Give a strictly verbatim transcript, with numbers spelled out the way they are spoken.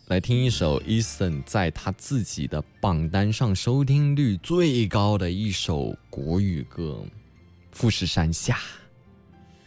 来听一首 Eason 在他自己的榜单上收听率最高的一首国语歌《富士山下》。